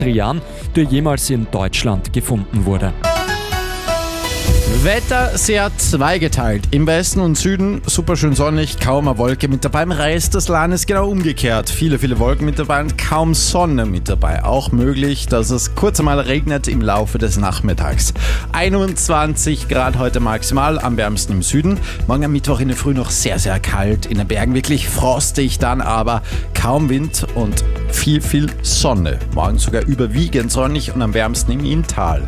Adrian, der jemals in Deutschland gefunden wurde. Wetter sehr zweigeteilt. Im Westen und Süden super schön sonnig, kaum eine Wolke mit dabei. Im Rest des Landes genau umgekehrt. Viele Wolken mit dabei und kaum Sonne mit dabei. Auch möglich, dass es kurz einmal regnet im Laufe des Nachmittags. 21 Grad heute maximal, am wärmsten im Süden. Morgen am Mittwoch in der Früh noch sehr kalt. In den Bergen wirklich frostig, dann aber kaum Wind und viel Sonne. Morgen sogar überwiegend sonnig und am wärmsten im Inntal.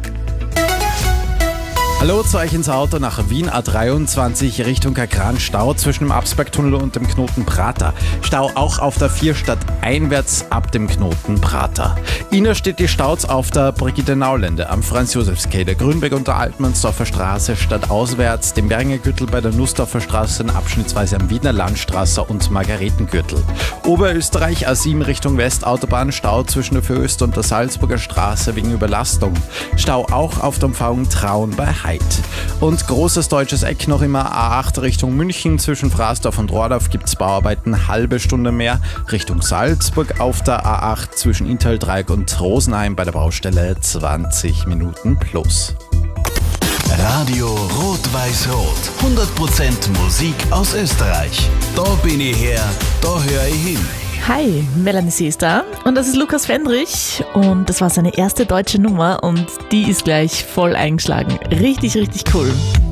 Hallo zu euch ins Auto nach Wien A23 Richtung Kagran. Stau zwischen dem Absbergtunnel und dem Knoten Prater. Stau auch auf der 4 stadteinwärts ab dem Knoten Prater. Innerstedt die Staus auf der Brigitte-Naulende am Franz-Josefs-Quai, Grünberg und der Altmannsdorfer Straße stadtauswärts, dem Berginger Gürtel bei der Nussdorfer Straße, abschnittsweise am Wiener Landstraße und Margaretengürtel. Oberösterreich A7 Richtung Westautobahn, Stau zwischen der Fürst und der Salzburger Straße wegen Überlastung. Stau auch auf der Umfahrung Traun bei Heid. Und großes deutsches Eck noch immer A8 Richtung München. Zwischen Frasdorf und Rohrdorf gibt es Bauarbeiten, halbe Stunde mehr. Richtung Salzburg auf der A8 zwischen Intal-Dreieck und Rosenheim bei der Baustelle 20 Minuten plus. Radio Rot-Weiß-Rot. 100% Musik aus Österreich. Da bin ich her, da höre ich hin. Hi, Melanie C. ist da und das ist Lukas Fendrich und das war seine erste deutsche Nummer und die ist gleich voll eingeschlagen. Richtig cool.